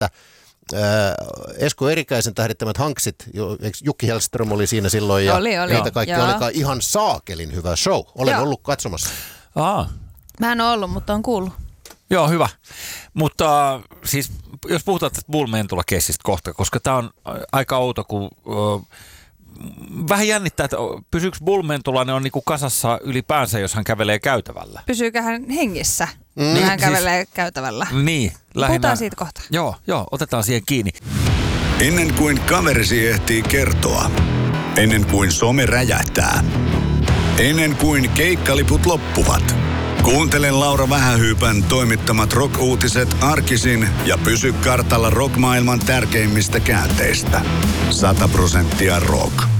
että Esko Erikäisen tähdittämät Hanksit, Jukki Hellström oli siinä silloin ja oli. niitä kaikki olikaan ihan saakelin hyvä show. Olen ollut katsomassa. Mä en ole ollut, mutta on kuullut. Joo, hyvä. Mutta siis jos puhutaan tästä Bull Mentula-keissistä kohta, koska tämä on aika outo, kun vähän jännittää, että pysyykö Bull Mentulainen on niinku kasassa ylipäänsä, jos hän kävelee käytävällä. Pysyykö hän hengissä, kun hän kävelee käytävällä? Niin. Puhutaan siitä kohta. Joo, otetaan siihen kiinni. Ennen kuin kaverisi ehtii kertoa. Ennen kuin some räjähtää. Ennen kuin keikkaliput loppuvat. Kuuntele Laura Vähähyypän toimittamat rock-uutiset arkisin ja pysy kartalla rock-maailman tärkeimmistä käänteistä. 100% rock.